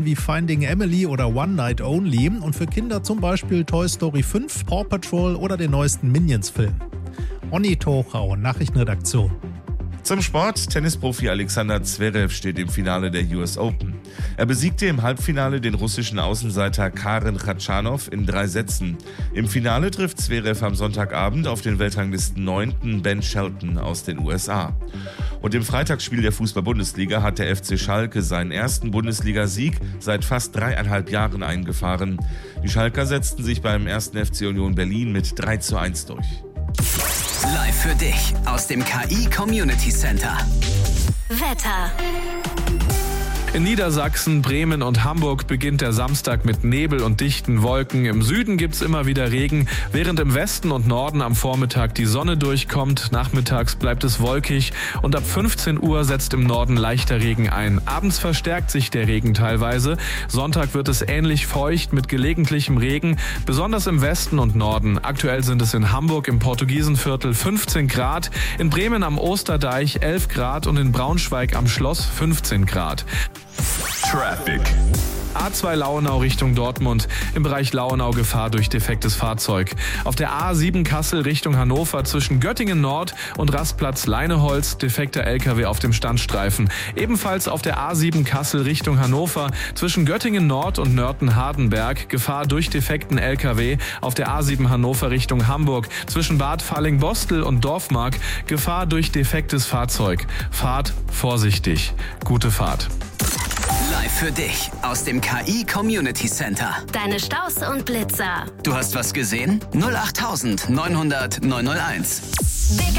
wie Finding Emily oder One Night Only und für Kinder zum Beispiel Toy Story 5, Paw Patrol oder den neuesten Minions-Film. Onni Tochau, Nachrichtenredaktion. Zum Sport. Tennisprofi Alexander Zverev steht im Finale der US Open. Er besiegte im Halbfinale den russischen Außenseiter Karen Khachanov in 3 Sätzen. Im Finale trifft Zverev am Sonntagabend auf den Weltranglisten 9. Ben Shelton aus den USA. Und im Freitagsspiel der Fußball-Bundesliga hat der FC Schalke seinen ersten Bundesliga-Sieg seit fast 3,5 Jahren eingefahren. Die Schalker setzten sich beim 1. FC Union Berlin mit 3:1 durch. Live für dich aus dem KI Community Center. Wetter. In Niedersachsen, Bremen und Hamburg beginnt der Samstag mit Nebel und dichten Wolken. Im Süden gibt's immer wieder Regen, während im Westen und Norden am Vormittag die Sonne durchkommt. Nachmittags bleibt es wolkig und ab 15 Uhr setzt im Norden leichter Regen ein. Abends verstärkt sich der Regen teilweise. Sonntag wird es ähnlich feucht mit gelegentlichem Regen, besonders im Westen und Norden. Aktuell sind es in Hamburg im Portugiesenviertel 15 Grad, in Bremen am Osterdeich 11 Grad und in Braunschweig am Schloss 15 Grad. Traffic. A2 Lauenau Richtung Dortmund. Im Bereich Lauenau Gefahr durch defektes Fahrzeug. Auf der A7 Kassel Richtung Hannover zwischen Göttingen Nord und Rastplatz Leineholz defekter LKW auf dem Standstreifen. Ebenfalls auf der A7 Kassel Richtung Hannover zwischen Göttingen Nord und Nörten-Hardenberg Gefahr durch defekten LKW. Auf der A7 Hannover Richtung Hamburg zwischen Bad Falling-Bostel und Dorfmark Gefahr durch defektes Fahrzeug. Fahrt vorsichtig. Gute Fahrt. Live für dich aus dem KI Community Center. Deine Staus und Blitzer. Du hast was gesehen? 08900 901. Big